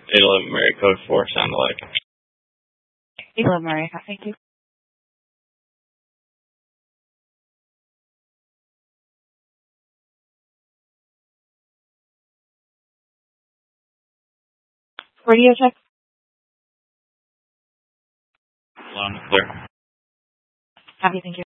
811 Mary Code 4 sound alike. 811 Mary, thank you. Radio check. Loud and clear. Happy, thank you.